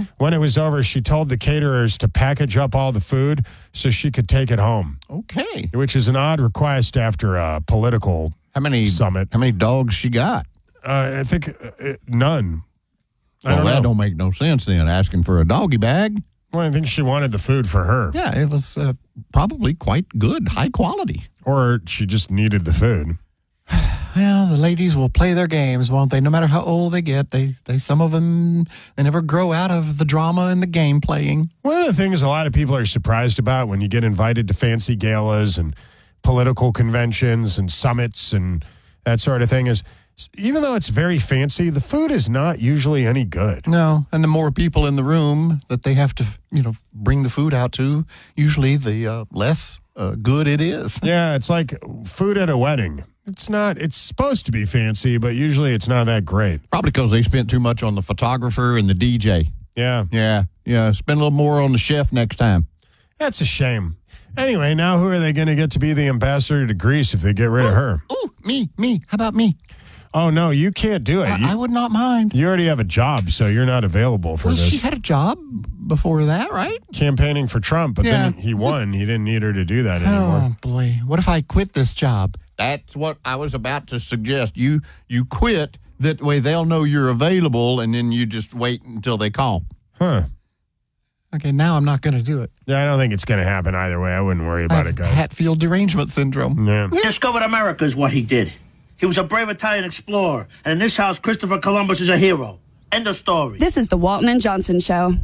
When it was over, she told the caterers to package up all the food so she could take it home. Okay. Which is an odd request after a political summit. How many dogs she got? I think none. Well, that don't make no sense then, asking for a doggy bag. Well, I think she wanted the food for her. Yeah, it was probably quite good, high quality. Or she just needed the food. Well, the ladies will play their games, won't they? No matter how old they get, they some of them, they never grow out of the drama and the game playing. One of the things a lot of people are surprised about when you get invited to fancy galas and political conventions and summits and that sort of thing is, even though it's very fancy, the food is not usually any good. No, and the more people in the room that they have to, bring the food out to, usually the less good it is. Yeah, it's like food at a wedding. It's supposed to be fancy, but usually it's not that great. Probably because they spent too much on the photographer and the DJ. Yeah. Yeah. Spend a little more on the chef next time. That's a shame. Anyway, now who are they going to get to be the ambassador to Greece if they get rid of her? Ooh, me. How about me? Oh, no, you can't do it. I would not mind. You already have a job, so you're not available for this. She had a job before that, right? Campaigning for Trump, but then he won. He didn't need her to do that anymore. Oh, boy. What if I quit this job? That's what I was about to suggest. You quit. That way they'll know you're available, and then you just wait until they call. Huh. Okay, now I'm not going to do it. Yeah, I don't think it's going to happen either way. I wouldn't worry about it, guys. Hatfield derangement syndrome. Yeah. Discovered America is what he did. He was a brave Italian explorer, and in this house, Christopher Columbus is a hero. End of story. This is the Walton and Johnson Show.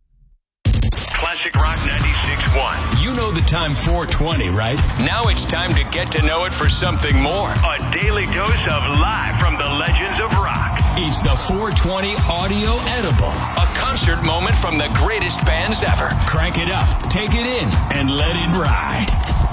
Classic Rock 96.1. You know the time 420, right? Now it's time to get to know it for something more. A daily dose of live from the legends of rock. It's the 420 Audio Edible. A concert moment from the greatest bands ever. Crank it up, take it in, and let it ride.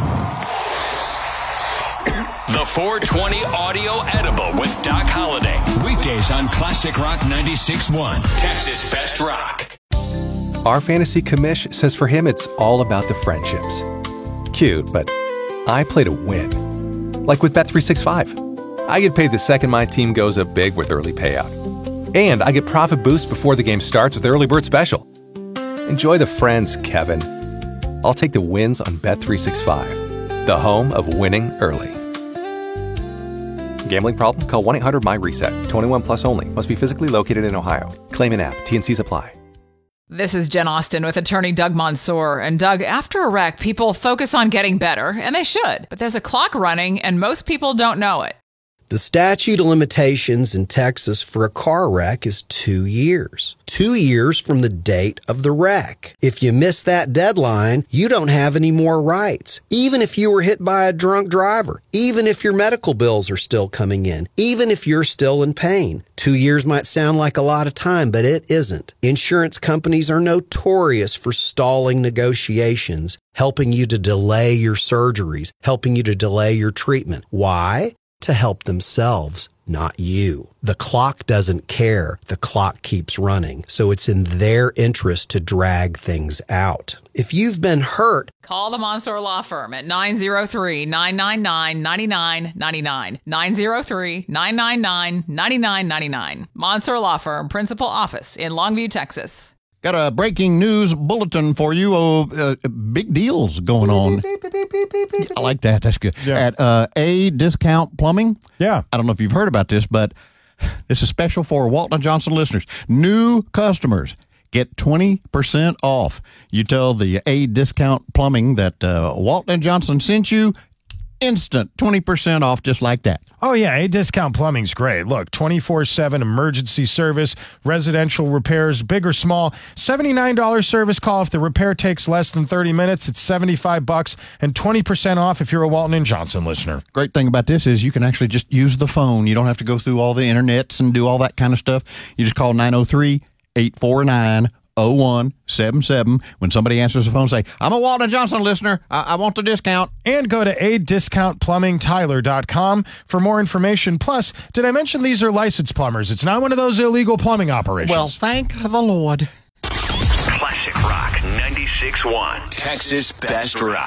The 420 Audio Edible with Doc Holliday. Weekdays on Classic Rock 96.1. Texas Best Rock. Our fantasy commish says for him it's all about the friendships. Cute, but I play to win. Like with Bet365. I get paid the second my team goes up big with early payout. And I get profit boost before the game starts with Early Bird Special. Enjoy the friends, Kevin. I'll take the wins on Bet365, the home of winning early. Gambling problem? Call 1-800-MY-RESET. 21 plus only. Must be physically located in Ohio. Claim an app. T&Cs apply. This is Jen Austen with attorney Doug Mansour. And Doug, after a wreck, people focus on getting better, and they should. But there's a clock running, and most people don't know it. The statute of limitations in Texas for a car wreck is 2 years. 2 years from the date of the wreck. If you miss that deadline, you don't have any more rights. Even if you were hit by a drunk driver. Even if your medical bills are still coming in. Even if you're still in pain. 2 years might sound like a lot of time, but it isn't. Insurance companies are notorious for stalling negotiations, helping you to delay your surgeries, helping you to delay your treatment. Why? To help themselves, not you. The clock doesn't care. The clock keeps running. So it's in their interest to drag things out. If you've been hurt, call the Mansour Law Firm at 903-999-9999. 903-999-9999. Mansour Law Firm, Principal Office in Longview, Texas. Got a breaking news bulletin for you. Big deals going on. I like that. That's good. Yeah. At A Discount Plumbing. Yeah. I don't know if you've heard about this, but this is special for Walton & Johnson listeners. New customers get 20% off. You tell the A Discount Plumbing that Walton & Johnson sent you. Instant 20% off just like that. Oh, yeah. A Discount Plumbing's great. Look, 24/7 emergency service, residential repairs, big or small. $79 service call if the repair takes less than 30 minutes. It's $75 and 20% off if you're a Walton & Johnson listener. Great thing about this is you can actually just use the phone. You don't have to go through all the internets and do all that kind of stuff. You just call 903-849-0177. When somebody answers the phone, say, I'm a Walton & Johnson listener. I want the discount. And go to adiscountplumbingtyler.com for more information. Plus, did I mention these are licensed plumbers? It's not one of those illegal plumbing operations. Well, thank the Lord. Classic Rock 96.1. Texas Best Rock.